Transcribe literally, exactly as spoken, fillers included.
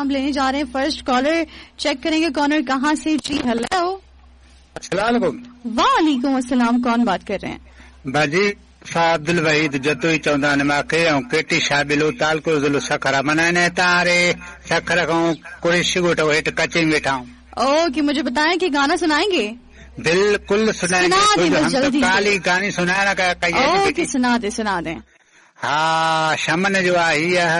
हम लेने जा रहे हैं फर्स्ट कॉलर। चेक करेंगे कॉलर कहाँ से। जी हेलो। अस्सलाम वालेकुम अस्सलाम। कौन बात कर रहे हैं? बाजी अब्दुल वहीद जतो ही चौंदा ने माके ऐं केटी शाबिलो ताल को जुल सखरा मनाने तारे सखरा को कुरिश गोटो हेठ कचे वेठा हूं। ओके, मुझे बताएं कि गाना सुनाएंगे? बिल्कुल सुनाएंगे। सुना दे बस हम जल्दी तो से। काली गानी सुनाना का ओके, सुना दे सुना दे। हाँ शमन जो आई है